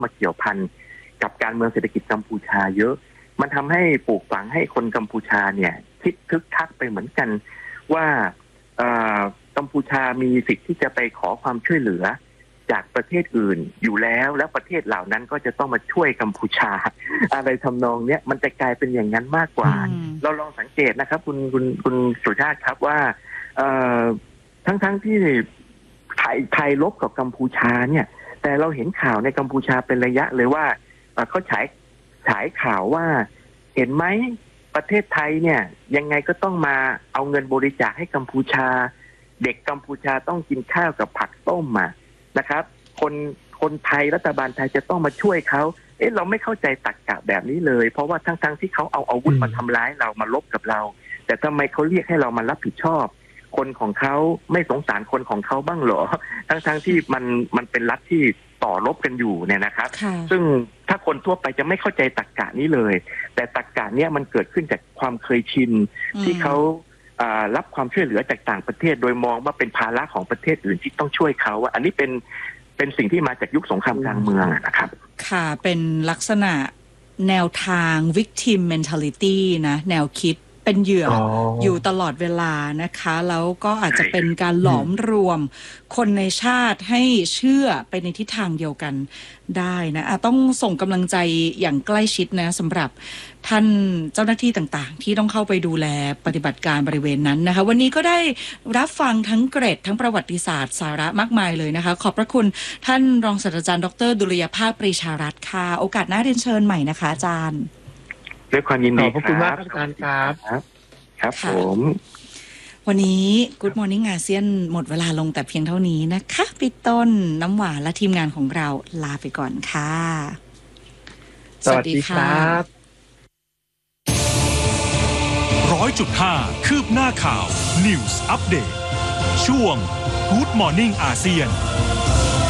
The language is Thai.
มาเกี่ยวพันกับการเมืองเศรษฐกิจกัมพูชาเยอะมันทำให้ปลูกฝังให้คนกัมพูชาเนี่ยคิดทึกทักไปเหมือนกันว่ากัมพูชามีสิทธิ์ที่จะไปขอความช่วยเหลือจากประเทศอื่นอยู่แล้วประเทศเหล่านั้นก็จะต้องมาช่วยกัมพูชาอะไรทำนองเนี้ยมันจะกลายเป็นอย่างนั้นมากกว่าเราลองสังเกตนะครับคุณสุชาติครับว่าทั้งที่ไทยลบกับกัมพูชาเนี่ยแต่เราเห็นข่าวในกัมพูชาเป็นระยะเลยว่าเขาฉายข่าวว่าเห็นไหมประเทศไทยเนี่ยยังไงก็ต้องมาเอาเงินบริจาคให้กัมพูชาเด็กกัมพูชาต้องกินข้าวกับผักต้มนะครับคนไทยรัฐบาลไทยจะต้องมาช่วยเขาเราไม่เข้าใจตรรกะแบบนี้เลยเพราะว่าทั้งที่เขาเอาอาวุธมาทำร้ายเรามาลบกับเราแต่ทำไมเขาเรียกให้เรามารับผิดชอบคนของเขาไม่สงสารคนของเขาบ้างเหรอทั้งที่มันเป็นรัฐที่ต่อรบกันอยู่เนี่ยนะครับซึ่งถ้าคนทั่วไปจะไม่เข้าใจตรรกะนี้เลยแต่ตรรกะเนี้ยมันเกิดขึ้นจากความเคยชินที่เขารับความช่วยเหลือจากต่างประเทศโดยมองว่าเป็นภาระของประเทศอื่นที่ต้องช่วยเขาอันนี้เป็นสิ่งที่มาจากยุคสงครามกลางเมืองนะครับค่ะเป็นลักษณะแนวทาง victim mentality นะแนวคิดเป็นเหยื่ออยู่ตลอดเวลานะคะแล้วก็อาจจะเป็นการหลอมรวมคนในชาติให้เชื่อไปในทิศทางเดียวกันได้นะต้องส่งกำลังใจอย่างใกล้ชิดนะสำหรับท่านเจ้าหน้าที่ต่างๆที่ต้องเข้าไปดูแลปฏิบัติการบริเวณนั้นนะคะวันนี้ก็ได้รับฟังทั้งเกร็ดทั้งประวัติศาสตร์สาระมากมายเลยนะคะขอบพระคุณท่านรองศาสตราจารย์ดร.ดุลยภาค ปรีชารัตน์ค่ะโอกาสหน้าเรียนเชิญใหม่นะคะอาจารย์ด้วยความยินดีขอบคุณมากอาจารย์ครับผมวันนี้ Good Morning อาเซียนหมดเวลาลงแต่เพียงเท่านี้นะคะพี่ต้นน้ำหวานและทีมงานของเราลาไปก่อนค่ะสวัสดีครับ 100.5 คืบหน้าข่าว News Update ช่วง Good Morning อาเซียน